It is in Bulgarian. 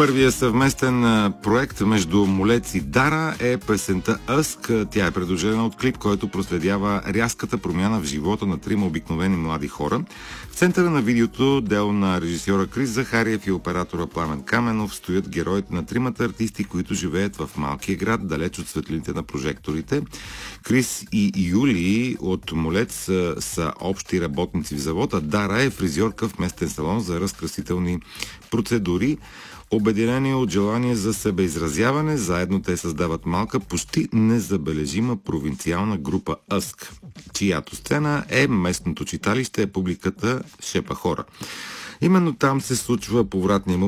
Първият съвместен проект между Молец и Дара е песента Ъск. Тя е придружена от клип, който проследява рязката промяна в живота на трима обикновени млади хора. В центъра на видеото, дело на режисьора Крис Захариев и оператора Пламен Каменов, стоят героите на тримата артисти, които живеят в малкия град, далеч от светлините на прожекторите. Крис и Юли от Молец са общи работници в завод, а Дара е фризьорка в местен салон за разкрасителни процедури. Обединени от желание за себеизразяване, заедно те създават малка, почти незабележима провинциална група Ъск, чиято сцена е местното читалище, публиката шепа хора. Именно там се случва повратния момент,